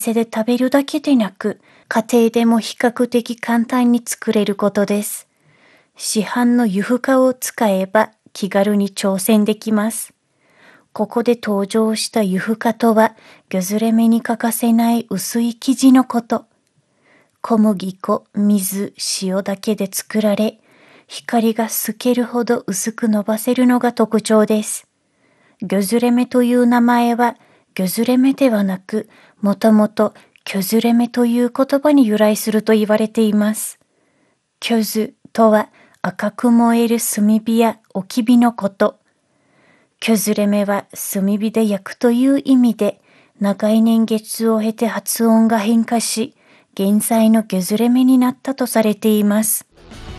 店で食べるだけでなく、家庭でも比較的簡単に作れることです。市販のユフカを使えば気軽に挑戦できます。ここで登場したユフカとは、ギョズレメに欠かせない薄い生地のこと。小麦粉、水、塩だけで作られ、光が透けるほど薄く伸ばせるのが特徴です。ギョズレメという名前は、ギョズレメではなく、もともとキョズレメという言葉に由来すると言われています。キョズとは赤く燃える炭火や置き火のこと。キョズレメは炭火で焼くという意味で、長い年月を経て発音が変化し、現在のギョズレメになったとされています。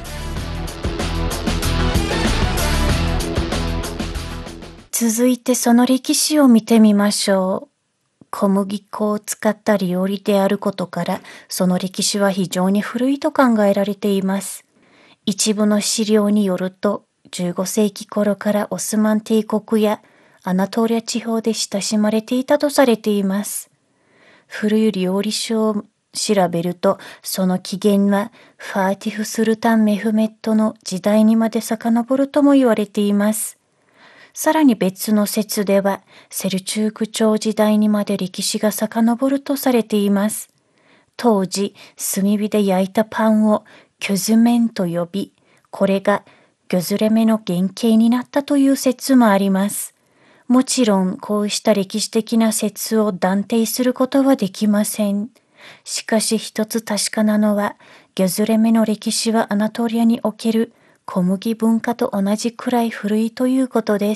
続いてその歴史を見てみましょう。小麦粉を使った料理であることから、その歴史は非常に古いと考えられています。一部の資料によると、15世紀頃からオスマン帝国やアナトリア地方で親しまれていたとされています。古い料理書を調べると、その起源はファーティフ・スルタン・メフメットの時代にまで遡るとも言われています。さらに別の説では、セルチューク朝時代にまで歴史が遡るとされています。当時、炭火で焼いたパンをキョズメンと呼び、これがギョズレメの原型になったという説もあります。もちろん、こうした歴史的な説を断定することはできません。しかし一つ確かなのは、ギョズレメの歴史はアナトリアにおける小麦文化と同じくらい古いということです。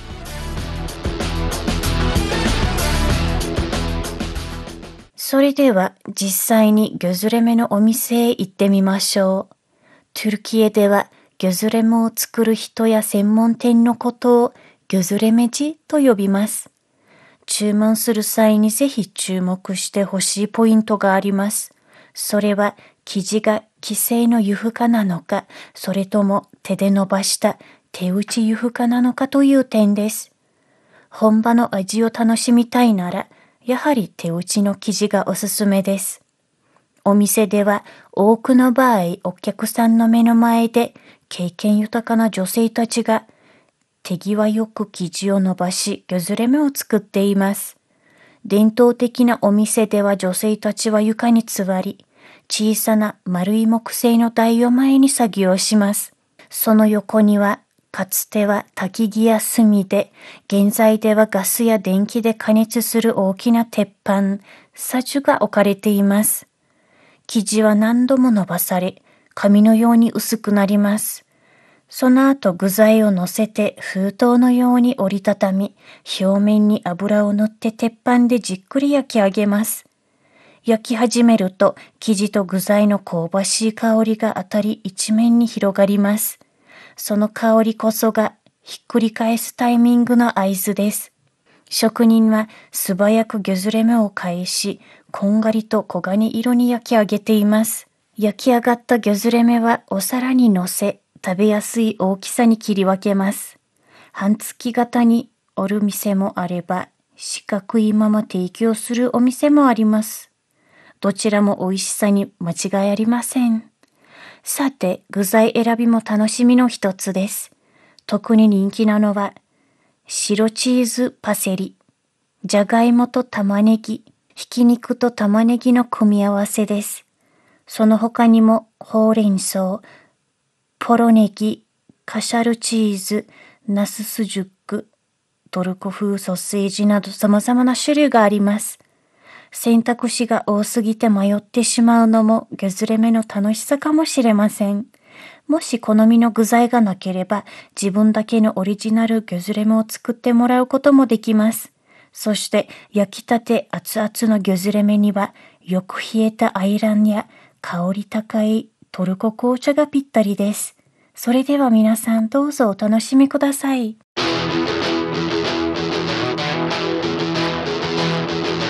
それでは実際にギョズレメのお店へ行ってみましょう。トゥルキエではギョズレメを作る人や専門店のことをギョズレメジと呼びます。注文する際にぜひ注目してほしいポイントがあります。それは生地が既製のユフカなのか、それとも手で伸ばした手打ちユフカなのかという点です。本場の味を楽しみたいなら、やはり手打ちの生地がおすすめです。お店では多くの場合、お客さんの目の前で経験豊かな女性たちが手際よく生地を伸ばし、ギョズレメを作っています。伝統的なお店では女性たちは床に座り、小さな丸い木製の台を前に作業します。その横には、かつては焚き木や炭で、現在ではガスや電気で加熱する大きな鉄板、サジュが置かれています。生地は何度も伸ばされ、紙のように薄くなります。その後具材を乗せて封筒のように折りたたみ、表面に油を塗って鉄板でじっくり焼き上げます。焼き始めると生地と具材の香ばしい香りが当たり一面に広がります。その香りこそがひっくり返すタイミングの合図です。職人は素早くギョズレメを返し、こんがりと黄金色に焼き上げています。焼き上がったギョズレメはお皿に乗せ、食べやすい大きさに切り分けます。半月型に折る店もあれば、四角いまま提供するお店もあります。どちらも美味しさに間違いありません。さて、具材選びも楽しみの一つです。特に人気なのは、白チーズパセリ、じゃがいもと玉ねぎ、ひき肉と玉ねぎの組み合わせです。その他にも、ほうれん草、ポロネギ、カシャルチーズ、ナススジュック、トルコ風ソーセージなど様々な種類があります。選択肢が多すぎて迷ってしまうのもギョズレメの楽しさかもしれません。もし好みの具材がなければ自分だけのオリジナルギョズレメを作ってもらうこともできます。そして焼きたて熱々のギョズレメにはよく冷えたアイランや香り高いトルコ紅茶がぴったりです。それでは皆さんどうぞお楽しみください。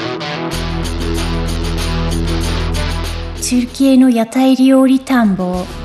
トゥルキエの屋台料理探訪。